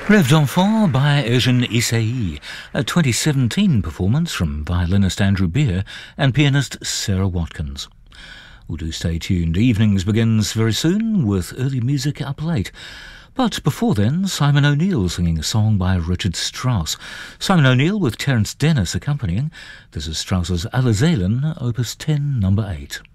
Rêve d'Enfant by Eugène Issai, a 2017 performance from violinist Andrew Beer and pianist Sarah Watkins. Well, do stay tuned. Evenings begins very soon with early music up late. But before then, Simon O'Neill singing a song by Richard Strauss. Simon O'Neill with Terence Dennis accompanying. This is Strauss's Allerseelen, Opus 10, number 8.